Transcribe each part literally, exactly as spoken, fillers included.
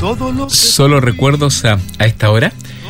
Solo recuerdos a, a esta hora.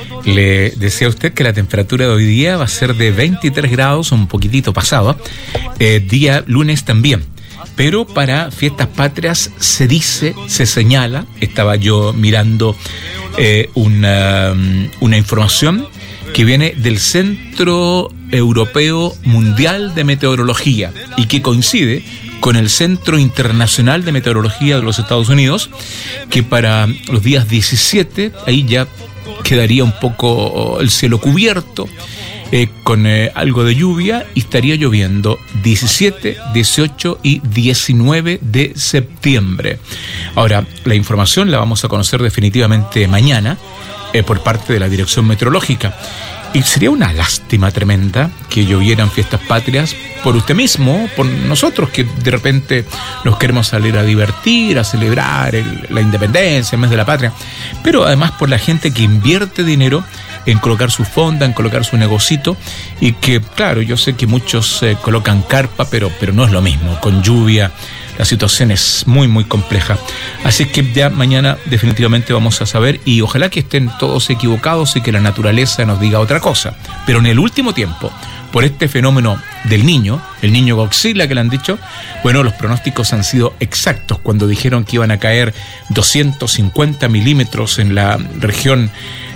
Le decía a usted que la temperatura de hoy día va a ser de veintitrés grados, un poquitito pasado. Eh, día lunes también. Pero para fiestas patrias se dice, se señala, estaba yo mirando eh, una, una información que viene del Centro Europeo Mundial de Meteorología y que coincide con el Centro Internacional de Meteorología de los Estados Unidos, que para los días diecisiete, ahí ya quedaría un poco el cielo cubierto, eh, con eh, algo de lluvia, y estaría lloviendo diecisiete, dieciocho y diecinueve de septiembre. Ahora, la información la vamos a conocer definitivamente mañana eh, por parte de la Dirección Meteorológica. Y sería una lástima tremenda que llovieran fiestas patrias por usted mismo, por nosotros que de repente nos queremos salir a divertir, a celebrar el, la independencia, el mes de la patria, pero además por la gente que invierte dinero en colocar su fonda, en colocar su negocito, y que, claro, yo sé que muchos eh, colocan carpa, pero, pero no es lo mismo, con lluvia. La situación es muy, muy compleja. Así que ya mañana definitivamente vamos a saber, y ojalá que estén todos equivocados y que la naturaleza nos diga otra cosa. Pero en el último tiempo, por este fenómeno del niño, el niño Godzilla que le han dicho, bueno, los pronósticos han sido exactos cuando dijeron que iban a caer doscientos cincuenta milímetros en la región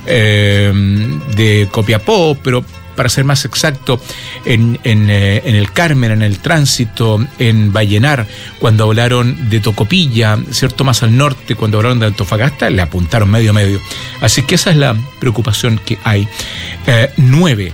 eh, de Copiapó, pero para ser más exacto, en, en, eh, en el Carmen, en el Tránsito, en Vallenar, cuando hablaron de Tocopilla, ¿cierto? Más al norte, cuando hablaron de Antofagasta, le apuntaron medio medio. Así que esa es la preocupación que hay. Eh, nueve,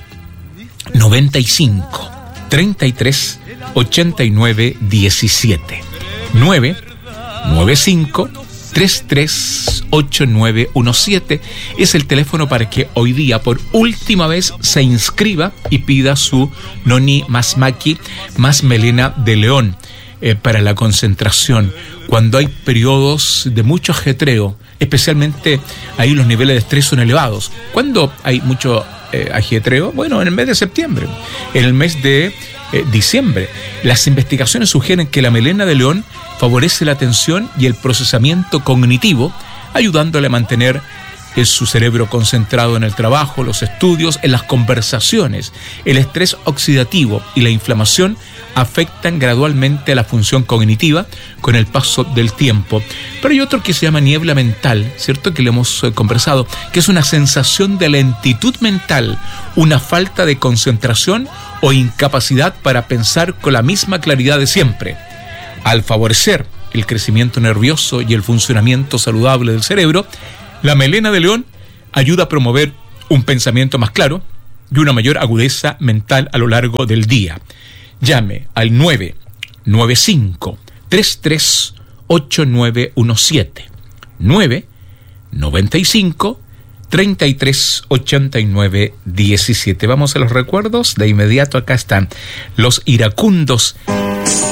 noventa y cinco, treinta y tres, ochenta y nueve, diecisiete. nueve, noventa y cinco, treinta y tres, ochenta y nueve diecisiete es el teléfono para que hoy día por última vez se inscriba y pida su Noni más Maqui más Melena de León eh, para la concentración, cuando hay periodos de mucho ajetreo, especialmente ahí los niveles de estrés son elevados. ¿Cuándo hay mucho eh, ajetreo? Bueno, en el mes de septiembre, en el mes de eh, diciembre. Las investigaciones sugieren que la melena de león favorece la atención y el procesamiento cognitivo, ayudándole a mantener su cerebro concentrado en el trabajo, los estudios, en las conversaciones. El estrés oxidativo y la inflamación afectan gradualmente a la función cognitiva con el paso del tiempo. Pero hay otro que se llama niebla mental, ¿cierto? Que le hemos eh, conversado, que es una sensación de lentitud mental, una falta de concentración o incapacidad para pensar con la misma claridad de siempre. Al favorecer el crecimiento nervioso y el funcionamiento saludable del cerebro, la melena de león ayuda a promover un pensamiento más claro y una mayor agudeza mental a lo largo del día. Llame al nueve nueve cinco, treinta y tres, ochenta y nueve diecisiete. nueve noventa y cinco, treinta y tres, ochenta y nueve diecisiete. Vamos a los recuerdos. De inmediato acá están los iracundos.